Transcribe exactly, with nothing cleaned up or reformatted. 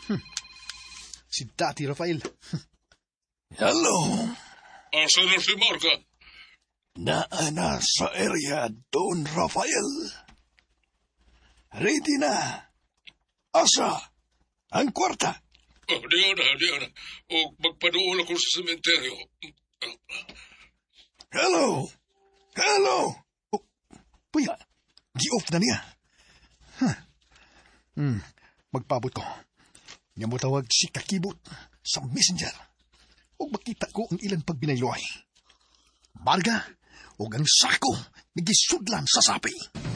Si Dati Rafael. Hello. Asa na si Marga? Naana sa area, Don Rafael. Ready na. Asa? Ang kwarta. Oh, diyan na, diyan na. O magpadoon ako sa sementeryo. Hello. Hello. Oh, puya, gi-off na niya. Huh. Hmm, magpabot ko. Nga mo tawag si Kakibot sa messenger. O makita ko ang ilang pagbinayloy. Marga, o ang sako, nagisudlan sa sapi.